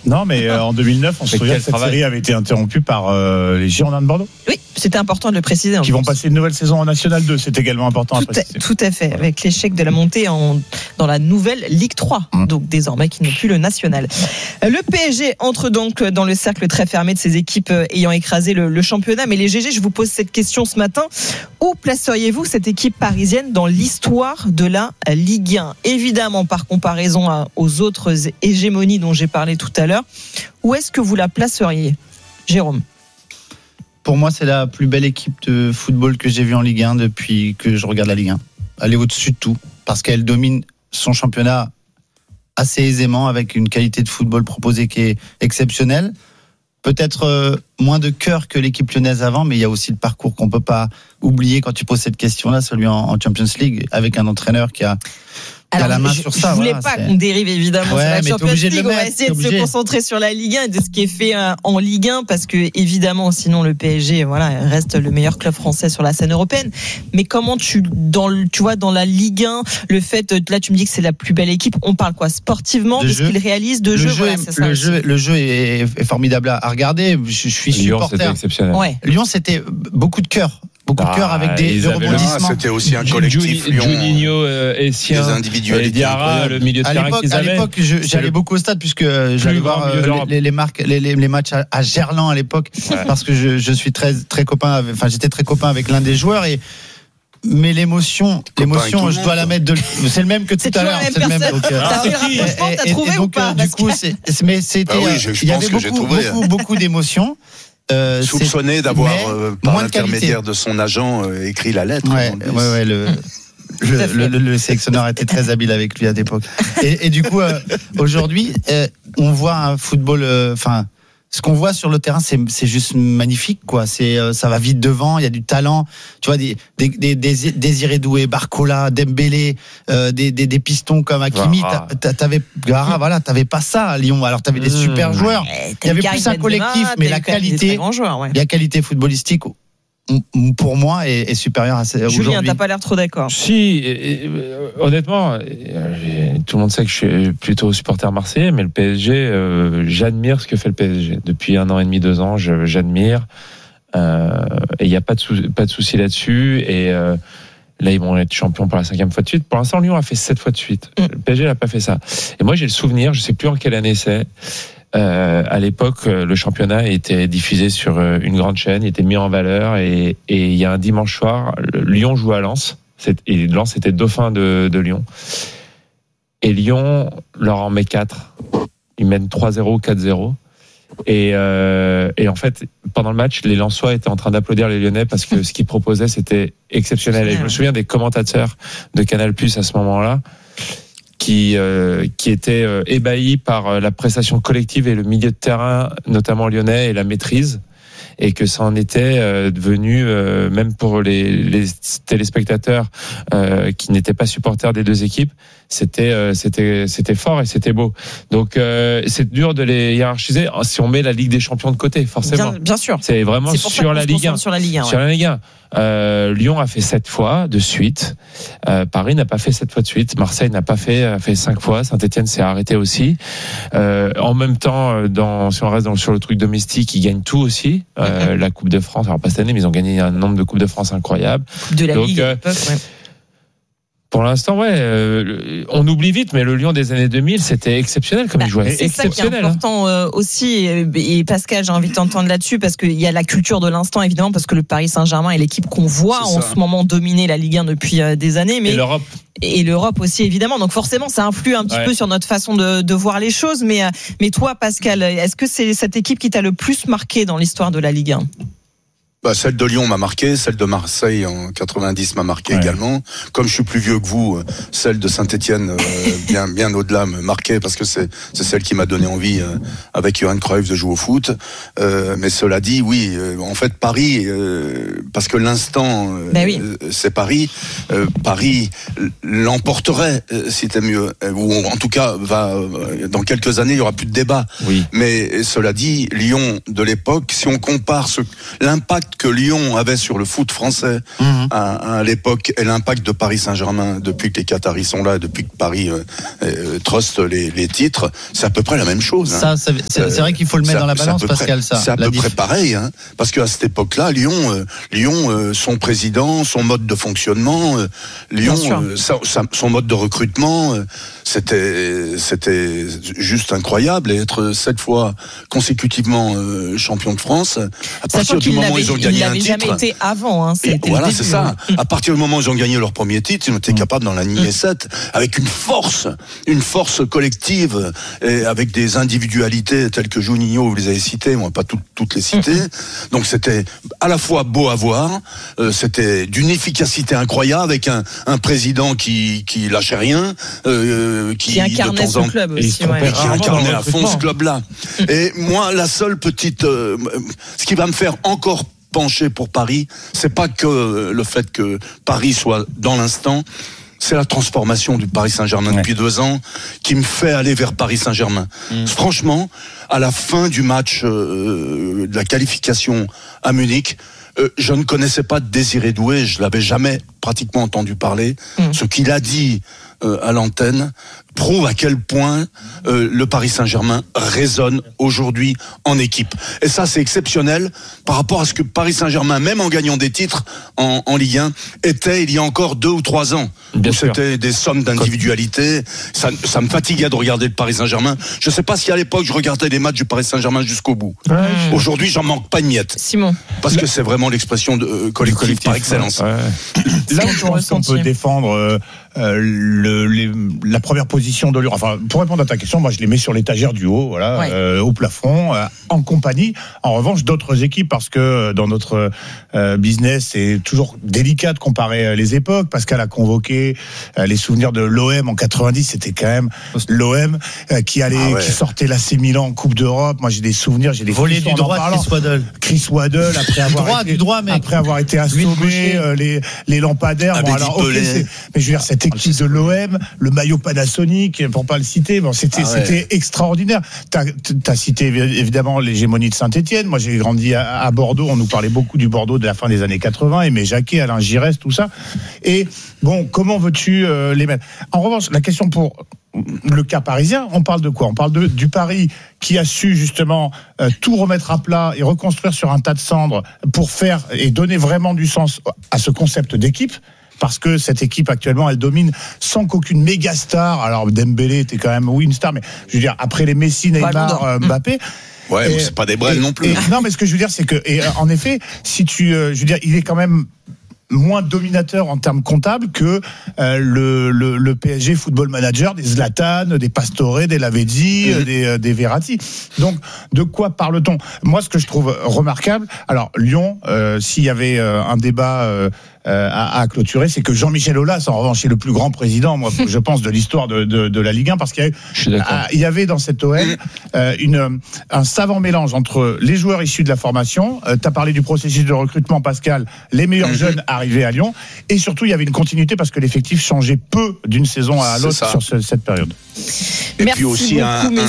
Non, mais en 2009, on se souvient que cette série avait été interrompue par les Girondins de Bordeaux. Oui, c'était important de le préciser. Qui vont passer une nouvelle saison en National 2, c'est également important à préciser. Tout à fait, avec l'échec de la montée dans la nouvelle Ligue 3, donc désormais qui n'est plus le National. Le PSG entre donc dans le cercle très fermé de ces équipes ayant écrasé le championnat. Mais les GG, je vous pose cette question ce matin. Où placeriez-vous cette équipe parisienne dans l'histoire de la Ligue 1 ? Évidemment, par comparaison aux autres hégémonies dont j'ai parlé tout à l'heure, où est-ce que vous la placeriez, Jérôme ? Pour moi, c'est la plus belle équipe de football que j'ai vue en Ligue 1 depuis que je regarde la Ligue 1. Elle est au-dessus de tout, parce qu'elle domine son championnat assez aisément, avec une qualité de football proposée qui est exceptionnelle. Peut-être moins de cœur que l'équipe lyonnaise avant, mais il y a aussi le parcours qu'on ne peut pas oublier quand tu poses cette question-là, celui en Champions League, avec un entraîneur qui a la main sur ça. Je voulais pas qu'on dérive évidemment sur la Champions League. On va essayer de se concentrer sur la Ligue 1 et de ce qui est fait en Ligue 1, parce que évidemment, sinon le PSG, reste le meilleur club français sur la scène européenne. Mais comment tu vois dans la Ligue 1, le fait là tu me dis que c'est la plus belle équipe. On parle quoi sportivement de ce qu'ils réalisent de jeu. Le jeu est formidable à regarder. Je suis supporter. C'était exceptionnel. Ouais. Lyon, c'était beaucoup de cœur. Beaucoup de cœur avec des rebondissements. C'était aussi un collectif Lyon. Juninho, Essien, des individualités. Diarra, le milieu de terrain qu'ils avaient. À l'époque, j'allais beaucoup au stade puisque j'allais voir les matchs à Gerland à l'époque, parce que je suis très copain. J'étais très copain avec l'un des joueurs mais l'émotion, je dois la mettre c'est le même que tout à l'heure. C'est le même. T'as fait le rapprochement, t'as trouvé ou pas ? Du coup, il y avait beaucoup d'émotions. Soupçonné d'avoir, par l'intermédiaire de son agent, écrit la lettre. Le sélectionneur était très habile avec lui à l'époque. Et du coup, aujourd'hui, on voit un football. Ce qu'on voit sur le terrain, c'est juste magnifique, quoi. Ça va vite devant, il y a du talent. Tu vois, des Désiré Doué, Barcola, Dembélé, des pistons comme Hakimi. T'avais pas ça à Lyon. Alors t'avais des super joueurs. Il y avait plus un collectif, mais la qualité footballistique, pour moi, est supérieure à celle aujourd'hui. Julien, t'as pas l'air trop d'accord. Si, honnêtement, tout le monde sait que je suis plutôt supporter marseillais, mais le PSG, j'admire ce que fait le PSG. Depuis 1 an et demi, 2 ans, j'admire. Et il n'y a pas de souci là-dessus. Et là, ils vont être champions pour la 5e fois de suite. Pour l'instant, Lyon a fait 7 fois de suite. Le PSG n'a pas fait ça. Et moi, j'ai le souvenir, je ne sais plus en quelle année c'est. À l'époque, le championnat était diffusé sur une grande chaîne, il était mis en valeur, et il y a un dimanche soir, Lyon joue à Lens, et Lens était dauphin de Lyon, et Lyon leur en met 4, ils mènent 3-0, 4-0, et en fait, pendant le match, les Lensois étaient en train d'applaudir les Lyonnais parce que ce qu'ils proposaient, c'était exceptionnel. Et je me souviens des commentateurs de Canal+ à ce moment-là, qui était ébahi par la prestation collective et le milieu de terrain, notamment lyonnais, et la maîtrise, et que ça en était devenu, même pour les téléspectateurs qui n'étaient pas supporters des deux équipes, c'était fort et c'était beau. Donc c'est dur de les hiérarchiser si on met la Ligue des Champions de côté, forcément. Bien sûr. C'est vraiment sur la Ligue 1. Sur la Ligue 1. Sur la Ligue 1. Lyon a fait 7 fois de suite. Paris n'a pas fait 7 fois de suite. Marseille n'a pas fait, a fait 5 fois. Saint-Etienne s'est arrêté aussi. En même temps, si on reste sur le truc domestique, ils gagnent tout aussi. La Coupe de France, alors pas cette année, mais ils ont gagné un nombre de Coupes de France incroyable. Coupe de la Ligue. Pour l'instant, on oublie vite, mais le Lyon des années 2000, c'était exceptionnel comme il jouait. C'est exceptionnel, ça qui est important aussi. Et Pascal, j'ai envie de t'entendre là-dessus, parce qu'il y a la culture de l'instant, évidemment, parce que le Paris Saint-Germain est l'équipe qu'on voit en ce moment dominer la Ligue 1 depuis des années. Mais et l'Europe aussi, évidemment. Donc forcément, ça influe un petit peu sur notre façon de voir les choses. Mais toi, Pascal, est-ce que c'est cette équipe qui t'a le plus marqué dans l'histoire de la Ligue 1 ? Celle de Lyon m'a marqué, celle de Marseille en 90 m'a marqué également. Comme je suis plus vieux que vous, celle de Saint-Etienne, bien au-delà, me marquait parce que c'est celle qui m'a donné envie, avec Johan Cruyff, de jouer au foot. Mais cela dit, oui, en fait, Paris, parce que l'instant, c'est Paris. Paris l'emporterait, si t'es mieux, ou en tout cas, dans quelques années, il y aura plus de débat. Oui. Mais cela dit, Lyon de l'époque, si on compare l'impact que Lyon avait sur le foot français à l'époque et l'impact de Paris Saint-Germain depuis que les Qataris sont là, depuis que Paris truste les titres, c'est à peu près la même chose. Ça, c'est vrai qu'il faut le mettre dans la balance, Pascal. C'est à peu près pareil, hein, parce qu'à cette époque-là, Lyon, son président, son mode de fonctionnement, Lyon, son mode de recrutement, c'était juste incroyable. Et être 7 fois consécutivement champion de France, à partir du moment où ils ont gagné un titre. Il n'avait jamais été avant. Hein, voilà, c'est ça. À partir du moment où ils ont gagné leur premier titre, ils ont été capables d'en aligner 7 avec une force collective et avec des individualités telles que Juninho, vous les avez citées, on va pas toutes les citer. Donc c'était à la fois beau à voir, c'était d'une efficacité incroyable avec un président qui lâchait rien, qui incarnait son club aussi, qui incarnait à fond ce club-là. Et moi, la seule petite, ce qui va me faire encore pencher pour Paris, c'est pas que le fait que Paris soit dans l'instant, c'est la transformation du Paris Saint-Germain depuis 2 ans qui me fait aller vers Paris Saint-Germain. Franchement, à la fin du match de la qualification à Munich, je ne connaissais pas Désiré Doué, je l'avais jamais pratiquement entendu parler. Ce qu'il a dit à l'antenne prouve à quel point le Paris Saint-Germain résonne aujourd'hui en équipe. Et ça, c'est exceptionnel par rapport à ce que Paris Saint-Germain, même en gagnant des titres en Ligue 1, était il y a encore 2 ou 3 ans. Où c'était des sommes d'individualité. Ça me fatiguait de regarder le Paris Saint-Germain. Je ne sais pas si à l'époque, je regardais les matchs du Paris Saint-Germain jusqu'au bout. Aujourd'hui, j'en manque pas une miette. Simon. Parce que c'est vraiment l'expression de collectif par excellence. Là où je pense qu'on peut défendre la première position de Lyon. Enfin, pour répondre à ta question, moi je les mets sur l'étagère du haut, voilà, au plafond, en compagnie. En revanche, d'autres équipes, parce que dans notre business, c'est toujours délicat de comparer les époques. Pascal a convoqué les souvenirs de l'OM en 90. C'était quand même l'OM qui sortait l'AC Milan en Coupe d'Europe. Moi, j'ai des souvenirs, j'ai des volets du droit de Chris Waddle après avoir été assommé, les lampadaires. Bon, alors, mais je veux dire, cette équipe de l'OM, le maillot Panasonic, pour pas le citer, bon, c'était extraordinaire. T'as cité évidemment l'hégémonie de Saint-Etienne. Moi, j'ai grandi à Bordeaux. On nous parlait beaucoup du Bordeaux de la fin des années 80. Aimé Jacquet, Alain Giresse, tout ça. Et bon, comment veux-tu les mettre? En revanche, la question pour le cas parisien, on parle de quoi? On parle du Paris qui a su justement tout remettre à plat et reconstruire sur un tas de cendres pour faire et donner vraiment du sens à ce concept d'équipe. Parce que cette équipe actuellement, elle domine sans qu'aucune méga star. Alors Dembélé était quand même une star, mais je veux dire après les Messi, Neymar, Mbappé. Ouais, c'est pas des brels non plus. Non, mais ce que je veux dire, c'est que, en effet, si je veux dire, il est quand même moins dominateur en termes comptables que le PSG Football Manager des Zlatan, des Pastore, des Lavezzi, des Verratti. Donc, de quoi parle-t-on? Moi, ce que je trouve remarquable, alors Lyon, s'il y avait un débat à clôturer, c'est que Jean-Michel Aulas, en revanche, est le plus grand président, moi, je pense, de l'histoire de la Ligue 1, parce qu'il y avait dans cette OM un savant mélange entre les joueurs issus de la formation. Tu as parlé du processus de recrutement, Pascal, les meilleurs jeunes arrivés à Lyon, et surtout, il y avait une continuité parce que l'effectif changeait peu d'une saison à l'autre sur cette période. Et puis aussi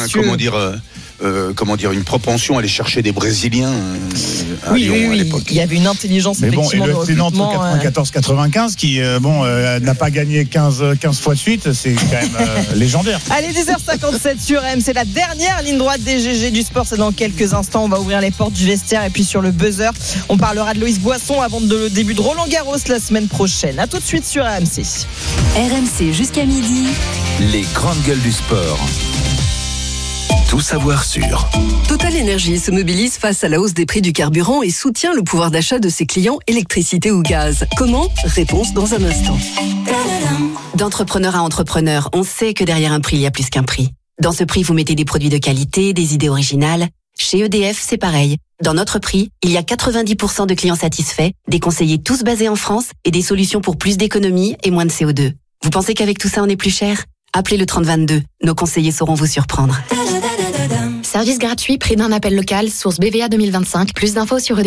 une propension à aller chercher des Brésiliens à Lyon à l'époque. Il y avait une intelligence effectivement de recrutement. Mais bon, et le FC Nantes 94-95 qui n'a pas gagné 15 fois de suite, c'est quand même légendaire. Allez, 10h57 sur M, c'est la dernière ligne droite des GG du sport. C'est dans quelques instants, on va ouvrir les portes du vestiaire et puis sur le buzzer, on parlera de Loïs Boisson avant le début de Roland Garros la semaine prochaine. À tout de suite sur RMC. RMC jusqu'à midi. Les grandes gueules du sport. Tout savoir sur. Total Energy se mobilise face à la hausse des prix du carburant et soutient le pouvoir d'achat de ses clients électricité ou gaz. Comment? Réponse dans un instant. D'entrepreneur à entrepreneur, on sait que derrière un prix, il y a plus qu'un prix. Dans ce prix, vous mettez des produits de qualité, des idées originales. Chez EDF, c'est pareil. Dans notre prix, il y a 90% de clients satisfaits, des conseillers tous basés en France et des solutions pour plus d'économie et moins de CO2. Vous pensez qu'avec tout ça, on est plus cher? Appelez le 3022. Nos conseillers sauront vous surprendre. Service gratuit, prix d'un appel local, source BVA 2025. Plus d'infos sur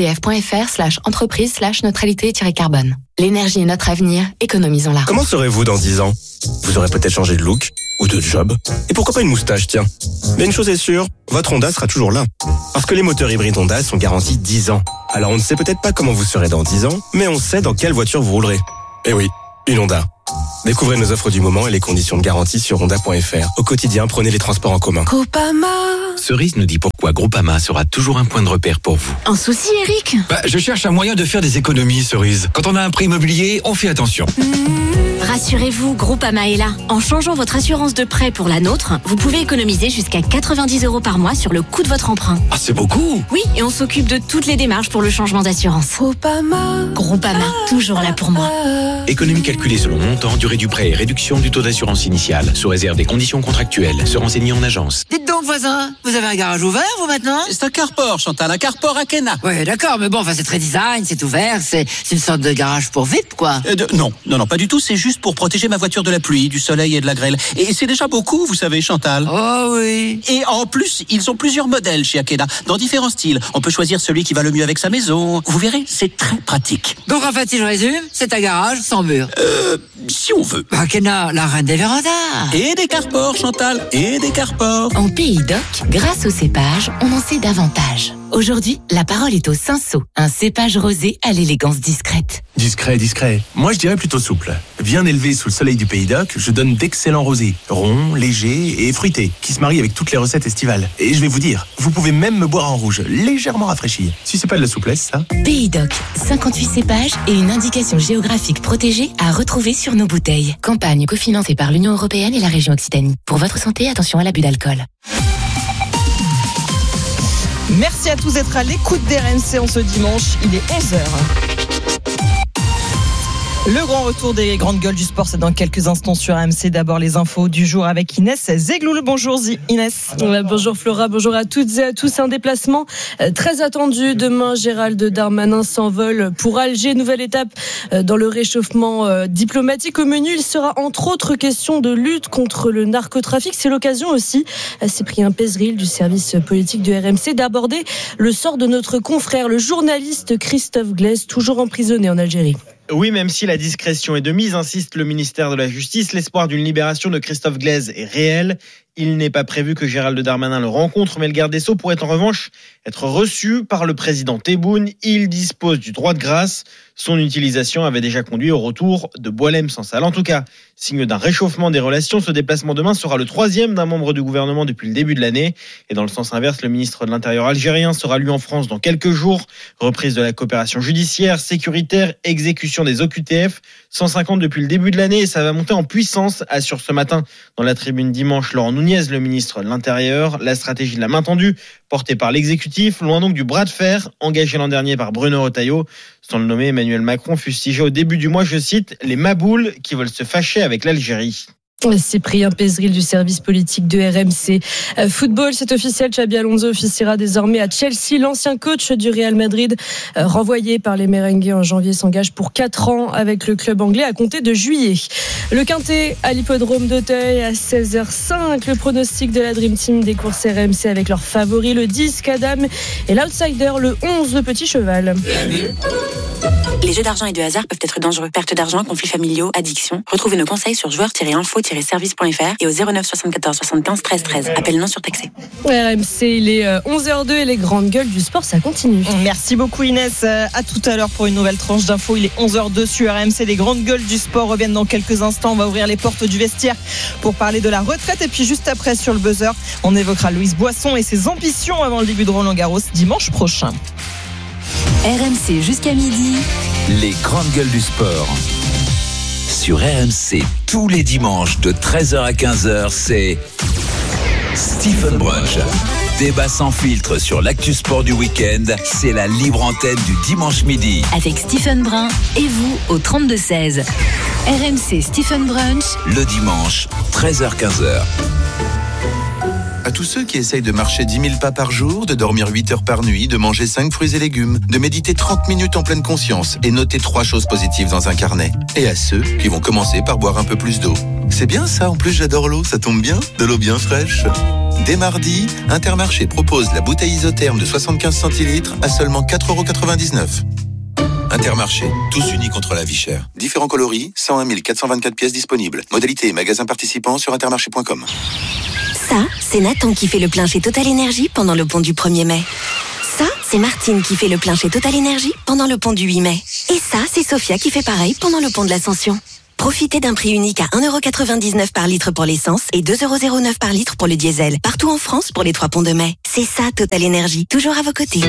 edf.fr/entreprise/neutralité-carbone. L'énergie est notre avenir, économisons-la. Comment serez-vous dans 10 ans? Vous aurez peut-être changé de look ou de job. Et pourquoi pas une moustache, tiens. Mais une chose est sûre, votre Honda sera toujours là. Parce que les moteurs hybrides Honda sont garantis 10 ans. Alors on ne sait peut-être pas comment vous serez dans 10 ans, mais on sait dans quelle voiture vous roulerez. Eh oui, une Honda. Découvrez nos offres du moment et les conditions de garantie sur honda.fr. Au quotidien, prenez les transports en commun. Groupama. Cerise nous dit pourquoi Groupama sera toujours un point de repère pour vous. Un souci, Eric? Je cherche un moyen de faire des économies, Cerise. Quand on a un prêt immobilier, on fait attention. Rassurez-vous, Groupama est là. En changeant votre assurance de prêt pour la nôtre, vous pouvez économiser jusqu'à 90 € par mois sur le coût de votre emprunt. Ah, c'est beaucoup! Oui, et on s'occupe de toutes les démarches pour le changement d'assurance. Groupama, toujours là pour moi. Économie calculée selon montant, durée du prêt et réduction du taux d'assurance initiale, sous réserve des conditions contractuelles. Se renseigner en agence. Dites donc, voisin, vous avez un garage ouvert, vous, maintenant? C'est un carport, Chantal, un carport à Kena. Ouais, d'accord, mais bon, c'est très design, c'est ouvert, c'est une sorte de garage pour VIP, quoi. Non, pas du tout, c'est juste pour protéger ma voiture de la pluie, du soleil et de la grêle. Et c'est déjà beaucoup, vous savez, Chantal. Oh oui. Et en plus, ils ont plusieurs modèles chez Akena, dans différents styles. On peut choisir celui qui va le mieux avec sa maison. Vous verrez, c'est très pratique. Donc en fait, si je résume, c'est un garage sans mur. Si on veut. Akena, la reine des vérandas. Et des carports, Chantal, et des carports. En Pays d'Oc, grâce au cépage, on en sait davantage. Aujourd'hui, la parole est au Cinsault, un cépage rosé à l'élégance discrète. Discret. Moi, je dirais plutôt souple. Bien élevé sous le soleil du Pays d'Oc, je donne d'excellents rosés, ronds, légers et fruités, qui se marient avec toutes les recettes estivales. Et je vais vous dire, vous pouvez même me boire en rouge, légèrement rafraîchi. Si c'est pas de la souplesse, ça. Pays d'Oc, 58 cépages et une indication géographique protégée à retrouver sur nos bouteilles. Campagne cofinancée par l'Union européenne et la région Occitanie. Pour votre santé, attention à l'abus d'alcool. Merci à tous d'être à l'écoute d'RMC en ce dimanche. Il est 11h. Le grand retour des grandes gueules du sport, c'est dans quelques instants sur RMC. D'abord les infos du jour avec Inès Zegloul. Bonjour Inès. Bonjour Flora, bonjour à toutes et à tous. Un déplacement très attendu. Demain, Gérald Darmanin s'envole pour Alger. Nouvelle étape dans le réchauffement diplomatique. Au menu, il sera entre autres question de lutte contre le narcotrafic. C'est l'occasion aussi, Cyprien Pézeril du service politique de RMC, d'aborder le sort de notre confrère, le journaliste Christophe Glaise, toujours emprisonné en Algérie. Oui, même si la discrétion est de mise, insiste le ministère de la Justice, l'espoir d'une libération de Christophe Glaise est réel. Il n'est pas prévu que Gérald Darmanin le rencontre, mais le garde des Sceaux pourrait en revanche être reçu par le président Tebboune. Il dispose du droit de grâce. Son utilisation avait déjà conduit au retour de Boualem Sansal. En tout cas, signe d'un réchauffement des relations, ce déplacement demain sera le 3e d'un membre du gouvernement depuis le début de l'année. Et dans le sens inverse, le ministre de l'Intérieur algérien sera lui en France dans quelques jours. Reprise de la coopération judiciaire, sécuritaire, exécution des OQTF. 150 depuis le début de l'année et ça va monter en puissance, assure ce matin dans la tribune dimanche Laurent Nunez, le ministre de l'Intérieur. La stratégie de la main tendue, portée par l'exécutif, loin donc du bras de fer engagé l'an dernier par Bruno Retailleau. Sans le nommer, Emmanuel Macron fustigeait au début du mois, je cite, les maboules qui veulent se fâcher avec l'Algérie. Cyprien Pézeril du service politique de RMC. Football, c'est officiel, Xabi Alonso officiera désormais à Chelsea. L'ancien coach du Real Madrid, renvoyé par les merengues en janvier, s'engage pour 4 ans avec le club anglais à compter de juillet. Le Quintet à l'hippodrome d'Auteuil à 16h05. Le pronostic de la Dream Team des courses RMC avec leurs favoris, le 10 Cadam et l'outsider, le 11 le Petit Cheval. Les jeux d'argent et de hasard peuvent être dangereux. Perte d'argent, conflits familiaux, addiction. Retrouvez nos conseils sur joueurs-info-service.fr et au 09 74 75 13 13. Appel non surtaxé. RMC, il est 11h02 et les grandes gueules du sport, ça continue. Merci beaucoup Inès. À tout à l'heure pour une nouvelle tranche d'infos. Il est 11h02 sur RMC. Les grandes gueules du sport reviennent dans quelques instants. On va ouvrir les portes du vestiaire pour parler de la retraite. Et puis juste après, sur le buzzer, on évoquera Louise Boisson et ses ambitions avant le début de Roland-Garros dimanche prochain. RMC jusqu'à midi. Les grandes gueules du sport. Sur RMC, tous les dimanches de 13h à 15h, c'est Stephen Brunch. Débat sans filtre sur l'actu sport du week-end, c'est la libre antenne du dimanche midi. Avec Stephen Brun et vous au 32-16. RMC Stephen Brunch. Le dimanche, 13h-15h. À tous ceux qui essayent de marcher 10 000 pas par jour, de dormir 8 heures par nuit, de manger 5 fruits et légumes, de méditer 30 minutes en pleine conscience et noter 3 choses positives dans un carnet. Et à ceux qui vont commencer par boire un peu plus d'eau. C'est bien ça, en plus j'adore l'eau, ça tombe bien, de l'eau bien fraîche. Dès mardi, Intermarché propose la bouteille isotherme de 75 centilitres à seulement 4,99 €. Intermarché, tous unis contre la vie chère. Différents coloris, 101 424 pièces disponibles. Modalité et magasins participants sur intermarché.com. Ça, c'est Nathan qui fait le plein chez Total Énergie pendant le pont du 1er mai. Ça, c'est Martine qui fait le plein chez Total Énergie pendant le pont du 8 mai. Et ça, c'est Sophia qui fait pareil pendant le pont de l'Ascension. Profitez d'un prix unique à 1,99€ par litre pour l'essence et 2,09€ par litre pour le diesel. Partout en France pour les 3 ponts de mai. C'est ça, Total Énergie. Toujours à vos côtés.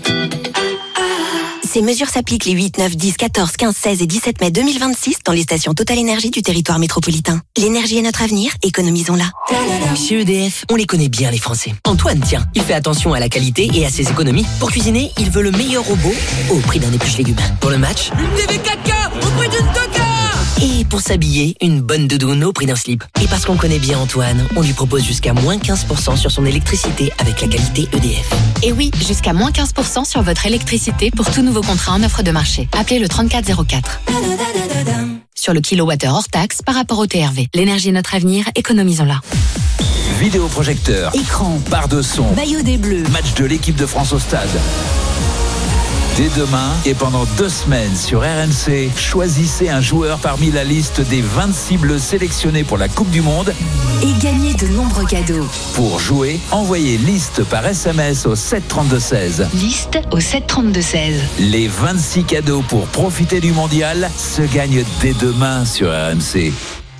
Ces mesures s'appliquent les 8, 9, 10, 14, 15, 16 et 17 mai 2026 dans les stations Total Énergie du territoire métropolitain. L'énergie est notre avenir, économisons-la. Chez EDF, on les connaît bien les Français. Antoine, tiens, il fait attention à la qualité et à ses économies. Pour cuisiner, il veut le meilleur robot au prix d'un épluche légumes. Pour le match, une TV 4K au prix d'une 2K. Et pour s'habiller, une bonne doudoune au prix d'un slip. Et parce qu'on connaît bien Antoine, on lui propose jusqu'à moins 15% sur son électricité avec la qualité EDF. Et oui, jusqu'à moins 15% sur votre électricité pour tout nouveau contrat en offre de marché. Appelez le 3404. Sur le kilowattheure hors taxe par rapport au TRV. L'énergie est notre avenir, économisons-la. Vidéoprojecteur, écran, barre de son, maillot des Bleus, match de l'équipe de France au stade. Dès demain et pendant 2 semaines sur RMC, choisissez un joueur parmi la liste des 26 bleus sélectionnés pour la Coupe du Monde et gagnez de nombreux cadeaux. Pour jouer, envoyez liste par SMS au 732-16. Liste au 732-16. Les 26 cadeaux pour profiter du mondial se gagnent dès demain sur RMC.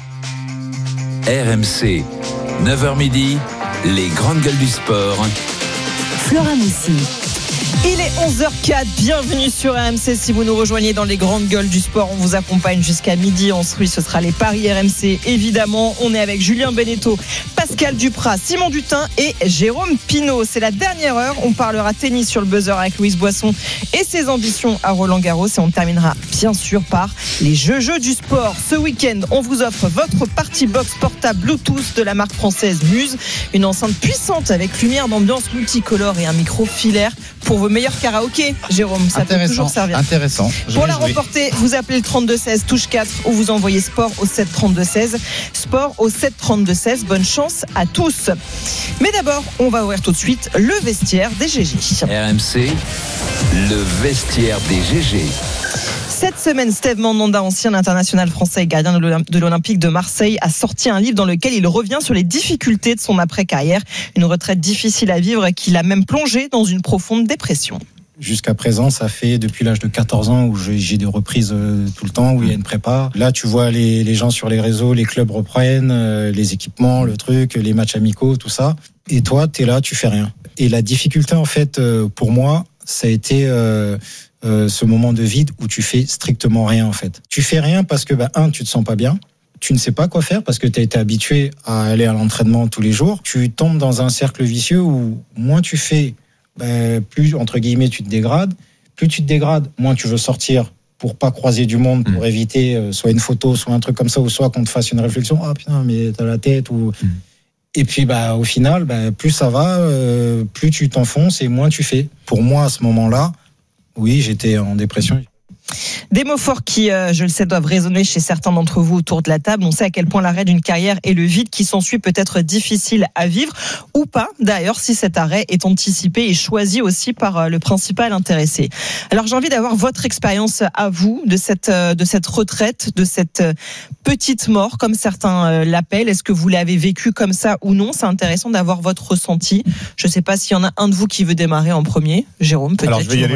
RMC, 9h midi, les grandes gueules du sport. Flora Moussi. Il est 11h04, bienvenue sur RMC. Si vous nous rejoignez dans les grandes gueules du sport, on vous accompagne jusqu'à midi. Ensuite, ce sera les paris RMC, évidemment. On est avec Julien Beneteau, Pascal Duprat, Simon Dutin et Jérôme Pinault. C'est la dernière heure. On parlera tennis sur le buzzer avec Louise Boisson et ses ambitions à Roland-Garros. Et on terminera bien sûr par les jeux du sport. Ce week-end, on vous offre votre party box portable Bluetooth de la marque française Muse. Une enceinte puissante avec lumière d'ambiance multicolore et un micro filaire pour vos meilleurs karaokés. Jérôme, ça peut toujours servir. Intéressant. Pour la remporter, vous appelez le 3216 touche 4 ou vous envoyez sport au 73216. Sport au 73216. Bonne chance à tous. Mais d'abord, on va ouvrir tout de suite le vestiaire des GG. RMC, le vestiaire des GG. Cette semaine, Steve Mandanda, ancien international français et gardien de l'Olympique de Marseille, a sorti un livre dans lequel il revient sur les difficultés de son après-carrière. Une retraite difficile à vivre qui l'a même plongé dans une profonde dépression. Jusqu'à présent, ça fait depuis l'âge de 14 ans où j'ai des reprises tout le temps, où il y a une prépa. Là, tu vois les gens sur les réseaux, les clubs reprennent, les équipements, le truc, les matchs amicaux, tout ça. Et toi, t'es là, tu fais rien. Et la difficulté, en fait, pour moi, ça a été ce moment de vide où tu fais strictement rien, en fait. Tu fais rien parce que, tu te sens pas bien. Tu ne sais pas quoi faire parce que tu as été habitué à aller à l'entraînement tous les jours. Tu tombes dans un cercle vicieux où moins tu fais, plus, entre guillemets, tu te dégrades. Plus tu te dégrades, moins tu veux sortir pour pas croiser du monde, pour éviter soit une photo, soit un truc comme ça, ou soit qu'on te fasse une réflexion. Ah putain, mais t'as la tête. Et puis, au final, plus ça va, plus tu t'enfonces et moins tu fais. Pour moi, à ce moment-là, oui, j'étais en dépression. Des mots forts qui, je le sais, doivent résonner chez certains d'entre vous autour de la table. On sait à quel point l'arrêt d'une carrière et le vide qui s'ensuit peut être difficile à vivre, ou pas, d'ailleurs, si cet arrêt est anticipé et choisi aussi par le principal intéressé. Alors j'ai envie d'avoir votre expérience à vous de cette retraite, de cette petite mort, comme certains l'appellent. Est-ce que vous l'avez vécu comme ça ou non? C'est intéressant d'avoir votre ressenti. Je ne sais pas s'il y en a un de vous qui veut démarrer en premier. Jérôme, peut-être. Alors je vais y aller.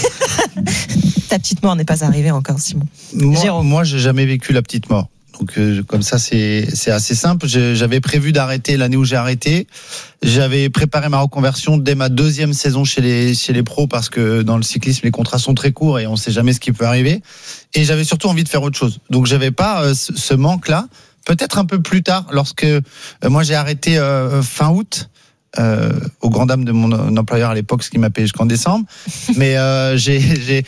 Ta petite mort n'est pas arrivée encore, Simon. Moi, j'ai jamais vécu la petite mort. Donc, comme ça, c'est assez simple. J'avais prévu d'arrêter l'année où j'ai arrêté. J'avais préparé ma reconversion dès ma 2e saison chez les pros parce que dans le cyclisme, les contrats sont très courts et on sait jamais ce qui peut arriver. Et j'avais surtout envie de faire autre chose. Donc, j'avais pas ce manque-là. Peut-être un peu plus tard, lorsque moi j'ai arrêté fin août. Au grand dam de mon employeur à l'époque, ce qui m'a payé jusqu'en décembre. Mais j'ai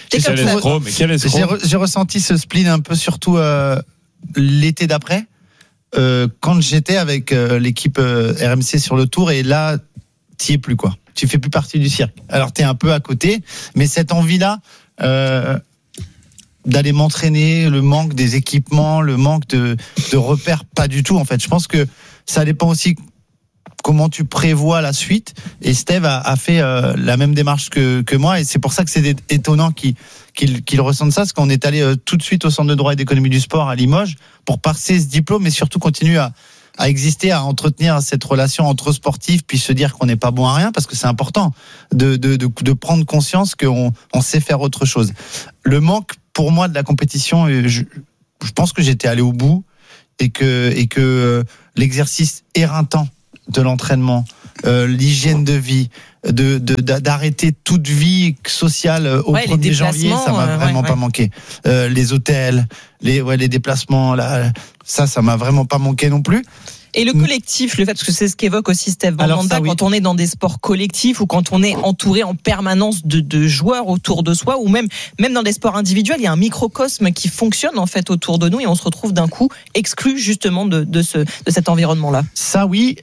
ressenti ce spleen un peu surtout l'été d'après, quand j'étais avec l'équipe RMC sur le tour, et là t'y es plus, quoi. Tu fais plus partie du cirque. Alors t'es un peu à côté, mais cette envie-là d'aller m'entraîner, le manque des équipements, le manque de repères, pas du tout en fait. Je pense que ça dépend aussi comment tu prévois la suite, et Steve a fait la même démarche que moi, et c'est pour ça que c'est étonnant qu'il ressente ça, parce qu'on est allé tout de suite au centre de droit et d'économie du sport à Limoges pour passer ce diplôme et surtout continuer à exister, à entretenir cette relation entre sportifs, puis se dire qu'on n'est pas bon à rien, parce que c'est important de prendre conscience qu'on sait faire autre chose. Le manque pour moi de la compétition, je pense que j'étais allé au bout et que l'exercice éreintant de l'entraînement, l'hygiène de vie, d'arrêter toute vie sociale au 1er janvier, ça m'a vraiment pas manqué. Les hôtels, les déplacements, ça m'a vraiment pas manqué non plus. Et le collectif, le fait, parce que c'est ce qu'évoque aussi Steve Mandanda, quand on est dans des sports collectifs ou quand on est entouré en permanence de joueurs autour de soi, ou même dans des sports individuels, il y a un microcosme qui fonctionne en fait autour de nous et on se retrouve d'un coup exclu justement de cet environnement-là. Ça oui,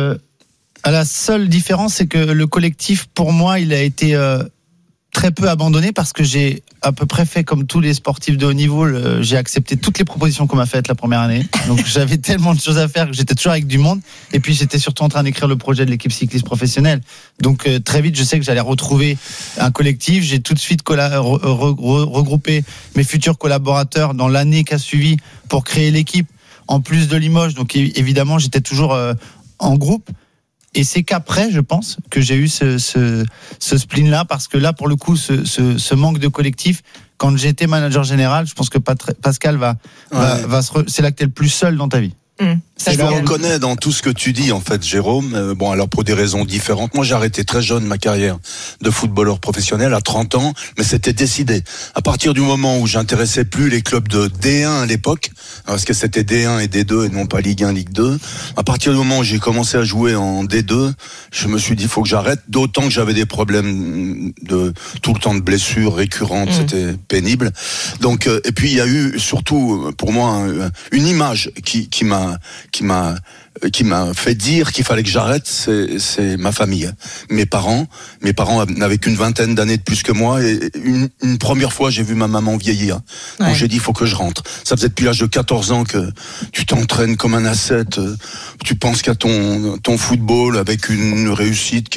la seule différence, c'est que le collectif, pour moi, il a été très peu abandonné parce que j'ai à peu près fait comme tous les sportifs de haut niveau. J'ai accepté toutes les propositions qu'on m'a faites la première année. Donc j'avais tellement de choses à faire que j'étais toujours avec du monde. Et puis j'étais surtout en train d'écrire le projet de l'équipe cycliste professionnelle. Donc très vite, je sais que j'allais retrouver un collectif. J'ai tout de suite regroupé mes futurs collaborateurs dans l'année qui a suivi pour créer l'équipe, en plus de Limoges. Donc évidemment, j'étais toujours en groupe. Et c'est qu'après, je pense, que j'ai eu ce spleen-là, parce que là, pour le coup, ce manque de collectif, quand j'étais manager général, je pense que Pascal c'est là que t'es le plus seul dans ta vie. Je me reconnais dans tout ce que tu dis en fait, Jérôme. Bon, alors pour des raisons différentes. Moi, j'ai arrêté très jeune ma carrière de footballeur professionnel à 30 ans, mais c'était décidé. À partir du moment où j'intéressais plus les clubs de D1 à l'époque, parce que c'était D1 et D2 et non pas Ligue 1, Ligue 2. À partir du moment où j'ai commencé à jouer en D2, je me suis dit faut que j'arrête. D'autant que j'avais des problèmes de tout le temps de blessures récurrentes, c'était pénible. Donc et puis il y a eu surtout pour moi une image qui m'a fait dire qu'il fallait que j'arrête, c'est ma famille. Mes parents n'avaient qu'une vingtaine d'années de plus que moi et une première fois j'ai vu ma maman vieillir. Donc j'ai dit il faut que je rentre. Ça faisait depuis l'âge de 14 ans que tu t'entraînes comme un ascète, tu penses qu'à ton football avec une réussite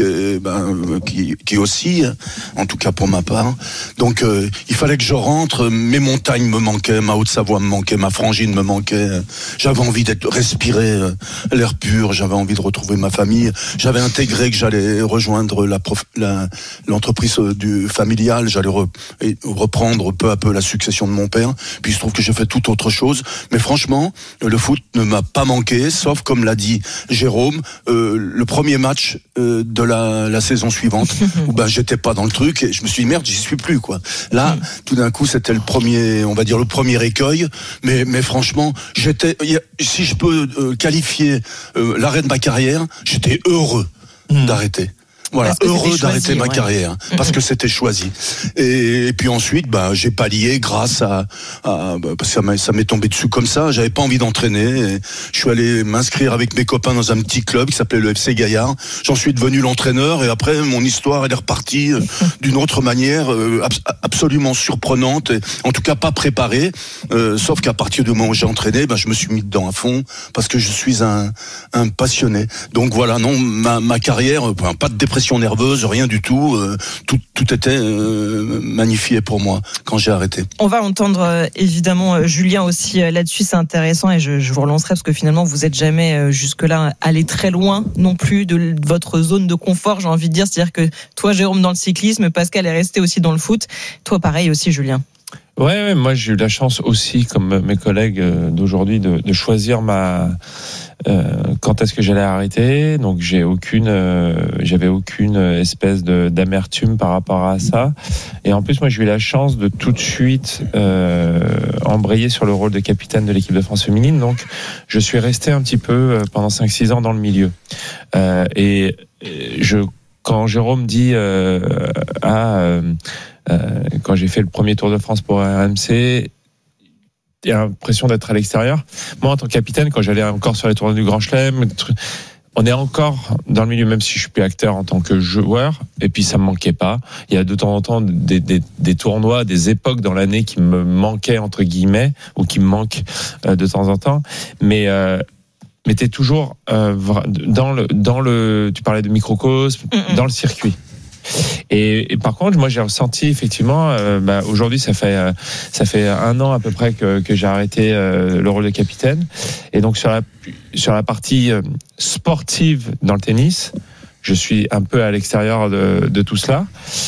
qui oscille, en tout cas pour ma part. Donc il fallait que je rentre, mes montagnes me manquaient, ma Haute-Savoie me manquait, ma Frangine me manquait. J'avais envie de respirer l'air pur, j'avais envie de retrouver ma famille, j'avais intégré que j'allais rejoindre l'entreprise du familial, j'allais reprendre peu à peu la succession de mon père, puis il se trouve que j'ai fait tout autre chose, mais franchement, le foot ne m'a pas manqué, sauf comme l'a dit Jérôme, le premier match de la saison suivante, où j'étais pas dans le truc, et je me suis dit merde, j'y suis plus, quoi. Là, tout d'un coup, c'était le premier écueil, mais franchement, si je peux qualifier l'arrêt de ma carrière, j'étais heureux d'arrêter. Voilà, heureux d'arrêter ma carrière parce que c'était choisi. Et puis ensuite, j'ai pallié grâce à parce que ça m'est tombé dessus comme ça. J'avais pas envie d'entraîner. Je suis allé m'inscrire avec mes copains dans un petit club qui s'appelait le FC Gaillard. J'en suis devenu l'entraîneur et après mon histoire elle est repartie d'une autre manière absolument surprenante. Et, en tout cas pas préparée. Sauf qu'à partir du moment où j'ai entraîné, je me suis mis dedans à fond parce que je suis un passionné. Donc voilà, non, ma carrière, pas de dépression nerveuse, rien du tout. Tout était magnifié pour moi quand j'ai arrêté. On va entendre évidemment Julien aussi là-dessus, c'est intéressant et je vous relancerai parce que finalement vous n'êtes jamais jusque-là allé très loin non plus de votre zone de confort, j'ai envie de dire. C'est-à-dire que toi Jérôme dans le cyclisme, Pascal est resté aussi dans le foot. Toi pareil aussi Julien. Ouais, moi j'ai eu la chance aussi, comme mes collègues d'aujourd'hui, de choisir quand est-ce que j'allais arrêter. Donc j'avais aucune espèce d'amertume par rapport à ça. Et en plus, moi j'ai eu la chance de tout de suite embrayer sur le rôle de capitaine de l'équipe de France féminine. Donc je suis resté un petit peu pendant 5-6 ans dans le milieu. Quand Jérôme dit quand j'ai fait le premier Tour de France pour RMC, il y a l'impression d'être à l'extérieur. Moi, en tant que capitaine, quand j'allais encore sur les tournois du Grand Chelem, on est encore dans le milieu, même si je suis plus acteur en tant que joueur. Et puis, ça me manquait pas. Il y a de temps en temps des tournois, des époques dans l'année qui me manquaient, entre guillemets, ou qui me manquent de temps en temps. Mais t'es toujours dans le, tu parlais de microcosme, dans le circuit. Et par contre, moi, j'ai ressenti effectivement, aujourd'hui, ça fait 1 an à peu près que j'ai arrêté le rôle de capitaine. Et donc sur la partie sportive dans le tennis, je suis un peu à l'extérieur de tout cela.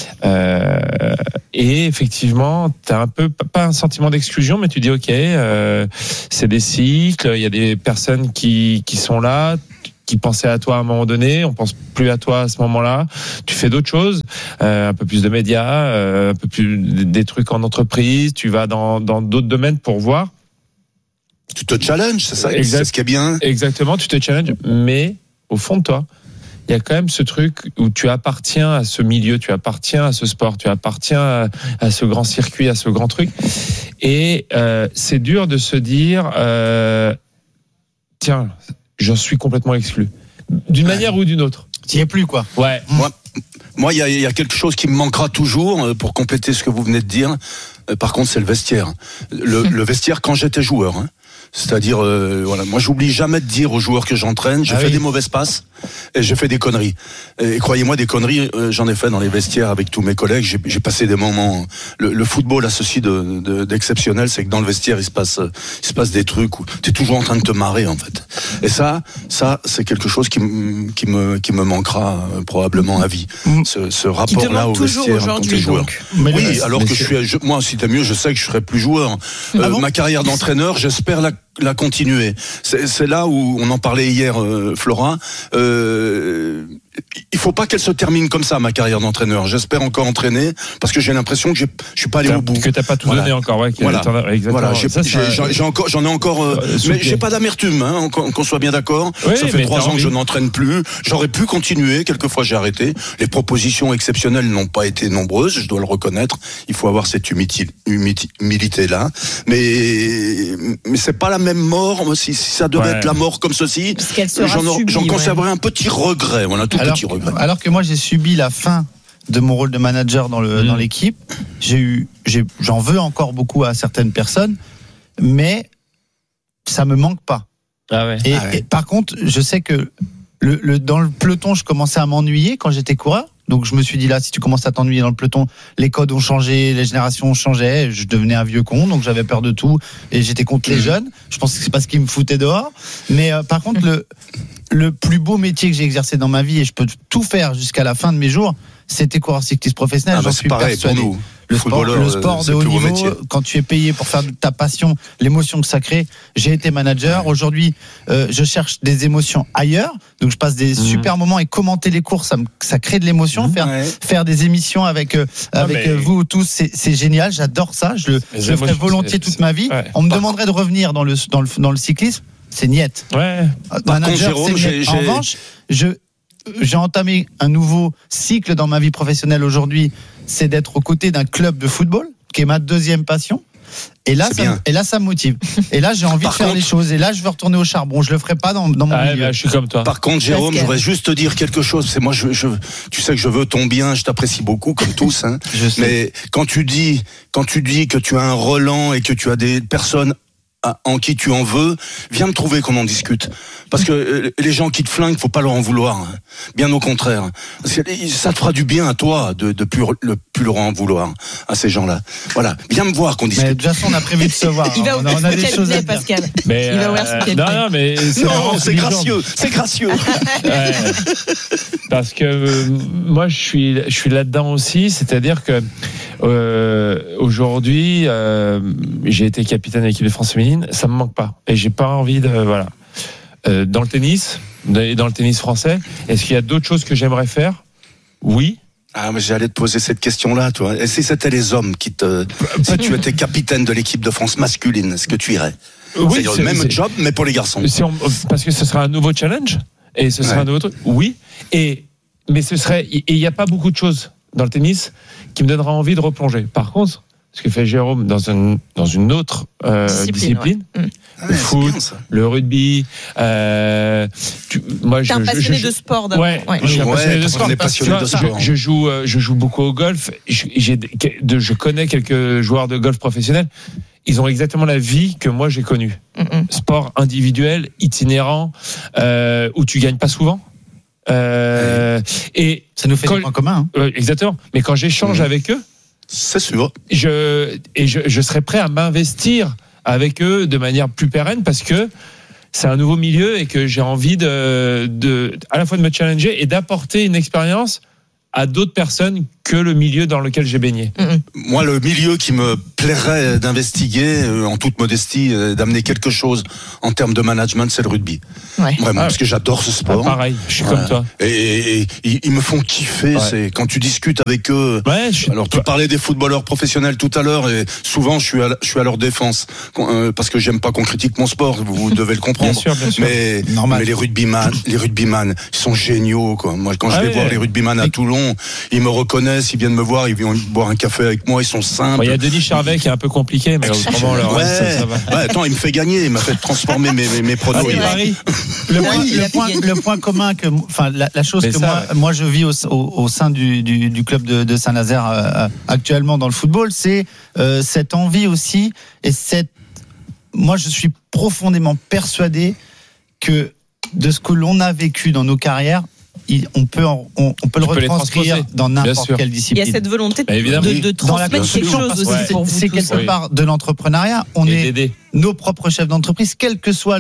Et effectivement, t'as un peu, pas un sentiment d'exclusion, mais tu dis, OK, c'est des cycles, il y a des personnes qui sont là, qui pensaient à toi à un moment donné, on pense plus à toi à ce moment-là, tu fais d'autres choses, un peu plus de médias, un peu plus des trucs en entreprise, tu vas dans d'autres domaines pour voir. Tu te challenges, c'est ça, c'est ce qui est bien. Exactement, tu te challenges, mais au fond de toi, il y a quand même ce truc où tu appartiens à ce milieu, tu appartiens à ce sport, tu appartiens à ce grand circuit, à ce grand truc. Et c'est dur de se dire, tiens, j'en suis complètement exclu. D'une manière ou d'une autre. Tu n'y es plus, quoi. Ouais. Moi, il y a quelque chose qui me manquera toujours pour compléter ce que vous venez de dire. Par contre, c'est le vestiaire. Le vestiaire quand j'étais joueur. C'est-à-dire, voilà, moi j'oublie jamais de dire aux joueurs que j'entraîne, j'ai fait des mauvaises passes et j'ai fait des conneries. Et croyez-moi, des conneries, j'en ai fait dans les vestiaires avec tous mes collègues. J'ai passé des moments. Le football a ceci d'exceptionnel, c'est que dans le vestiaire il se passe des trucs où t'es toujours en train de te marrer en fait. Et ça c'est quelque chose qui me manquera probablement à vie. Ce rapport-là au vestiaire quand t'es joueur. Oui, alors que moi, si t'es mieux, je sais que je serai plus joueur. Ma carrière d'entraîneur, j'espère la continuer. C'est là où on en parlait hier, Flora. Il faut pas qu'elle se termine comme ça, ma carrière d'entraîneur. J'espère encore entraîner parce que j'ai l'impression que je suis pas allé au bout. Que t'as pas tout donné encore, ouais. Voilà. J'en ai encore, mais j'ai pas d'amertume, qu'on soit bien d'accord. Oui, ça fait 3 ans que je n'entraîne plus. J'aurais pu continuer. Quelquefois, j'ai arrêté. Les propositions exceptionnelles n'ont pas été nombreuses. Je dois le reconnaître. Il faut avoir cette humilité là. Mais c'est pas la même mort. Si ça devait être la mort comme ceci, j'en conserverais un petit regret. Voilà, tout petit regret. Alors que moi, j'ai subi la fin de mon rôle de manager dans l'équipe. J'en veux encore beaucoup à certaines personnes, mais ça me manque pas. Et par contre, je sais que dans le peloton, je commençais à m'ennuyer quand j'étais coureur. Donc je me suis dit là, si tu commences à t'ennuyer dans le peloton, les codes ont changé, les générations changeaient, je devenais un vieux con, donc j'avais peur de tout et j'étais contre les jeunes. Je pense que c'est parce qu'ils me foutaient dehors. Mais par contre, le plus beau métier que j'ai exercé dans ma vie, et je peux tout faire jusqu'à la fin de mes jours, c'était coureur cycliste professionnel. J'en suis persuadé. Pour nous. Le sport de haut niveau, quand tu es payé pour faire de ta passion, l'émotion que ça crée. J'ai été manager. Aujourd'hui, je cherche des émotions ailleurs. Donc, je passe des super moments et commenter les courses, ça crée de l'émotion. Faire des émissions avec vous tous, c'est génial. J'adore ça. Je le ferai volontiers toute ma vie. On me demanderait de revenir dans le cyclisme. C'est niette. Manager, c'est niette. En revanche, j'ai entamé un nouveau cycle dans ma vie professionnelle aujourd'hui, c'est d'être aux côtés d'un club de football, qui est ma deuxième passion. Et là, ça me motive. Et là, j'ai envie de faire les choses. Et là, je veux retourner au charbon. Je le ferai pas dans mon milieu. Je suis comme toi. Par contre, Jérôme, je voudrais juste te dire quelque chose. C'est moi, tu sais que je veux ton bien. Je t'apprécie beaucoup, comme tous. Mais quand tu dis que tu as un Roland et que tu as des personnes en qui tu en veux, viens me trouver qu'on en discute. Parce que les gens qui te flinguent, faut pas leur en vouloir. Bien au contraire. Parce que ça te fera du bien à toi de plus leur en vouloir à ces gens-là. Voilà. Viens me voir qu'on discute. Mais de toute façon, on a prévu de se voir. Il va ouvrir son cabinet, Pascal. Il va ouvrir son cabinet. Non, c'est gracieux. C'est gracieux. Parce que moi, je suis là-dedans aussi. C'est-à-dire que aujourd'hui, j'ai été capitaine de l'équipe de France féminine. Ça me manque pas et j'ai pas envie de dans le tennis français, est-ce qu'il y a d'autres choses que j'aimerais faire? Oui. Mais j'allais te poser cette question-là, toi. Et si c'était les hommes si tu étais capitaine de l'équipe de France masculine, est-ce que tu irais? Oui, c'est le même job, mais pour les garçons. Parce que ce sera un nouveau challenge et ce sera un nouveau truc. Oui. Mais il n'y a pas beaucoup de choses dans le tennis qui me donnera envie de replonger. Par contre, ce que fait Jérôme dans une autre discipline, le foot, le rugby. Moi, t'es un passionné de sport d'abord. Je suis un passionné de sport. Je joue beaucoup au golf. Je connais quelques joueurs de golf professionnels. Ils ont exactement la vie que moi j'ai connue. Sport individuel, itinérant, où tu gagnes pas souvent. Et ça nous fait des points communs. Exactement. Mais quand j'échange avec eux, c'est sûr. Je serais prêt à m'investir avec eux de manière plus pérenne parce que c'est un nouveau milieu et que j'ai envie à la fois de me challenger et d'apporter une expérience à d'autres personnes que le milieu dans lequel j'ai baigné. Moi, le milieu qui me plairait d'investiguer, en toute modestie, d'amener quelque chose en termes de management, c'est le rugby. Ouais. Vraiment, parce que j'adore ce sport. Pareil, je suis comme toi. Et ils me font kiffer. C'est quand tu discutes avec eux. Alors, tu parlais des footballeurs professionnels tout à l'heure, et souvent je suis à leur défense parce que j'aime pas qu'on critique mon sport. Vous devez le comprendre. Bien sûr. Mais les rugbyman, ils sont géniaux, quoi. Moi, quand je vais voir les rugbyman à Toulon, ils me reconnaissent, ils viennent me voir, ils viennent boire un café avec moi, ils sont simples. Il y a Denis Charvet qui est un peu compliqué, mais autrement, le reste, ça va. Attends, il me fait gagner, il m'a fait transformer mes pronos. Le point commun la chose que moi je vis au sein du club de Saint-Nazaire actuellement dans le football, c'est cette envie aussi moi je suis profondément persuadé que de ce que l'on a vécu dans nos carrières, on peut le retranscrire dans n'importe quelle discipline. Il y a cette volonté de transmettre quelque chose aussi pour vous. C'est quelque part de l'entrepreneuriat. On est nos propres chefs d'entreprise, quel que soit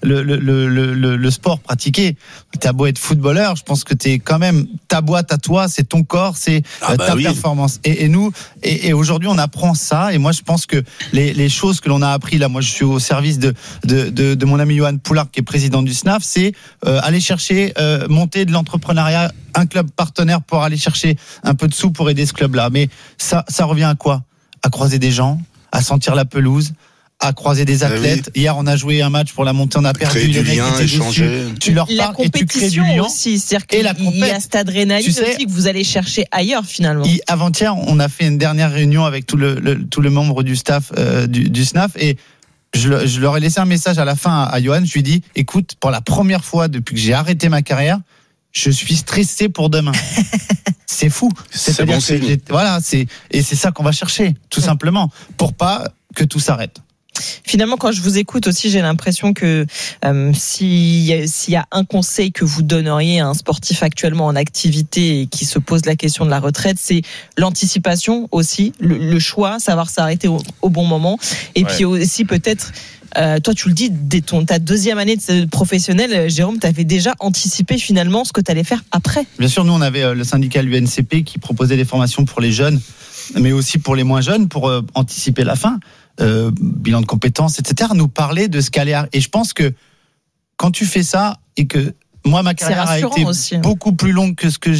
le sport pratiqué. T'as beau être footballeur, je pense que t'es quand même ta boîte à toi, c'est ton corps, c'est ta performance. Et nous, aujourd'hui, on apprend ça. Et moi, je pense que les choses que l'on a appris là, moi, je suis au service de mon ami Johan Poulard, qui est président du SNAF, c'est aller chercher, monter de l'entrepreneuriat, un club partenaire pour aller chercher un peu de sous pour aider ce club-là. Mais ça revient à quoi? À croiser des gens, à sentir la pelouse, à croiser des athlètes. Hier, on a joué un match pour la montée, on a perdu. Créer du lien, échanger. Tu leur parles et tu crées du lien. Aussi, c'est-à-dire qu'il y a cette adrénaline aussi que vous allez chercher ailleurs finalement. Avant-hier, on a fait une dernière réunion avec tout le membre du staff du SNAF et je leur ai laissé un message à la fin à Johan. Je lui ai dit, écoute, pour la première fois depuis que j'ai arrêté ma carrière, je suis stressé pour demain. C'est fou. C'est bon signe. Voilà, et c'est ça qu'on va chercher, tout simplement, pour pas que tout s'arrête. Finalement, quand je vous écoute aussi, j'ai l'impression que s'il y a un conseil que vous donneriez à un sportif actuellement en activité et qui se pose la question de la retraite, c'est l'anticipation aussi, le choix, savoir s'arrêter au bon moment. Et puis aussi peut-être, toi tu le dis, dès ta deuxième année de professionnel, Jérôme, tu avais déjà anticipé finalement ce que tu allais faire après. Bien sûr, nous on avait le syndicat l'UNCP qui proposait des formations pour les jeunes, mais aussi pour les moins jeunes, pour anticiper la fin. Bilan de compétences, etc., nous parler de ce qu'allait arriver. Et je pense que quand tu fais ça, et que moi, ma carrière a été beaucoup plus longue que ce que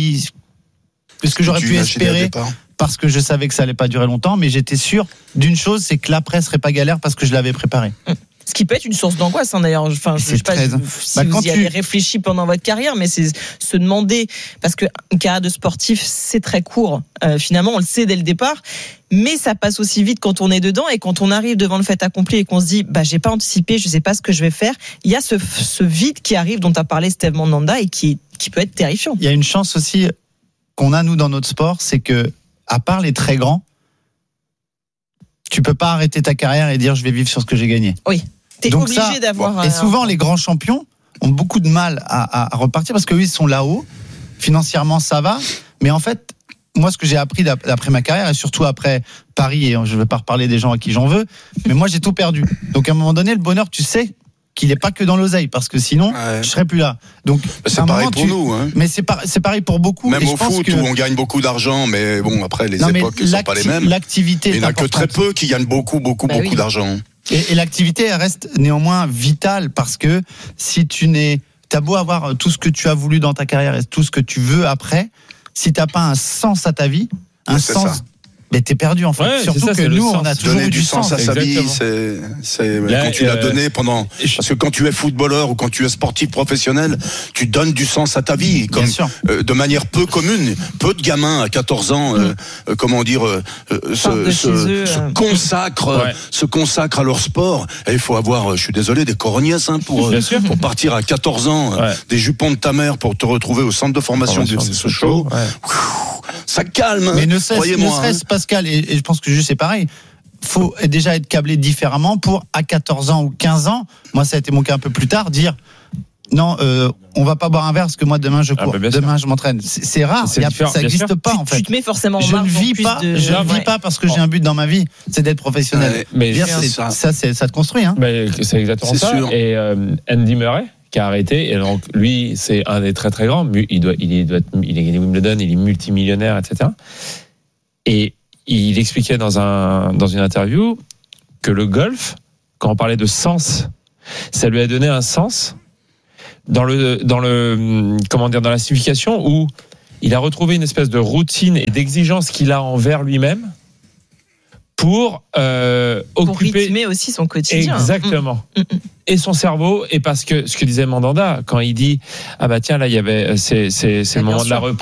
j'aurais pu espérer, parce que je savais que ça allait pas durer longtemps, mais j'étais sûr d'une chose, c'est que l'après serait pas galère parce que je l'avais préparé. Ce qui peut être une source d'angoisse, d'ailleurs. Enfin, je sais pas si vous y avez réfléchi pendant votre carrière, mais c'est se demander, parce qu'une carrière de sportif, c'est très court. Finalement, on le sait dès le départ, mais ça passe aussi vite quand on est dedans et quand on arrive devant le fait accompli et qu'on se dit, j'ai pas anticipé, je sais pas ce que je vais faire. Il y a ce vide qui arrive, dont a parlé Steve Mandanda, et qui peut être terrifiant. Il y a une chance aussi qu'on a, nous, dans notre sport, c'est que, à part les très grands, tu peux pas arrêter ta carrière et dire, je vais vivre sur ce que j'ai gagné. Oui. T'es obligé d'avoir. Et souvent, les grands champions ont beaucoup de mal à repartir parce qu'eux, ils sont là-haut. Financièrement, ça va. Mais en fait, moi, ce que j'ai appris d'après ma carrière, et surtout après Paris, et je ne vais pas reparler des gens à qui j'en veux, mais moi, j'ai tout perdu. Donc, à un moment donné, le bonheur, tu sais qu'il n'est pas que dans l'oseille, parce que sinon, je serais plus là. Donc, c'est pareil pour nous. Hein. Mais c'est pareil pour beaucoup. Même au foot, où on gagne beaucoup d'argent, mais bon, après, les époques ne sont pas les mêmes. L'activité. Il n'y en a que très peu qui gagnent beaucoup d'argent. Et l'activité, elle reste néanmoins vitale, parce que si t'as beau avoir tout ce que tu as voulu dans ta carrière et tout ce que tu veux après, si t'as pas un sens à ta vie, mais t'es perdu en fait. Ouais, surtout que nous, on a toujours donner eu du sens à sa vie, c'est quand tu l'as donné pendant. Parce que quand tu es footballeur ou quand tu es sportif professionnel, tu donnes du sens à ta vie, comme de manière peu commune. Peu de gamins à 14 ans, se consacrent à leur sport. Et il faut avoir, je suis désolé, des corognasses pour partir à 14 ans, des jupons de ta mère pour te retrouver au centre de formation du Sochaux. Ça calme. Mais ne serait-ce Pascal, et je pense que juste c'est pareil, faut déjà être câblé différemment pour, à 14 ans ou 15 ans, moi ça a été mon cas un peu plus tard, dire non, on va pas boire un verre parce que moi demain je cours, demain je m'entraîne. C'est rare, ça n'existe pas en fait. Tu te mets forcément en je marge. ne vis pas, je ne vis pas parce que j'ai un but dans ma vie, c'est d'être professionnel. Ouais, mais ça te construit. Hein. Mais c'est exactement ça. Sûr. Et Andy Murray qui a arrêté, et donc lui c'est un des très très grands. Il a gagné Wimbledon, il est multimillionnaire, etc. Et il expliquait dans une interview que le golf, quand on parlait de sens, ça lui a donné un sens dans la signification où il a retrouvé une espèce de routine et d'exigence qu'il a envers lui-même pour occuper rythmer aussi son quotidien. Exactement. Et son cerveau, et parce que ce que disait Mandanda quand il dit ah bah tiens là il y avait c'est le moment de la reprise.